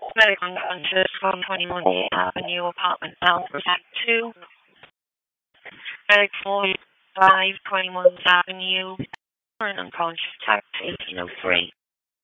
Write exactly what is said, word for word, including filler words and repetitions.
Medical unconscious from twenty-one Avenue, apartment number two. Medic forty-five, twenty-one Avenue, for an unconscious tax eighteen oh three.